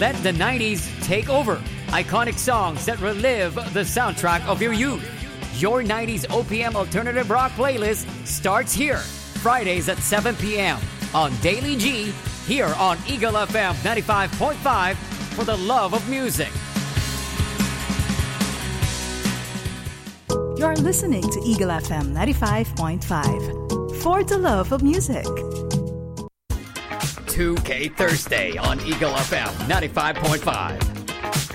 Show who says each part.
Speaker 1: Let the 90s take over. Iconic songs that relive the soundtrack of your youth. Your 90s OPM Alternative Rock playlist starts here. Fridays at 7 p.m. on Daily G, here on Eagle FM 95.5 for the love of music.
Speaker 2: You're listening to Eagle FM 95.5 for the love of music.
Speaker 1: 2K Thursday on Eagle FM 95.5.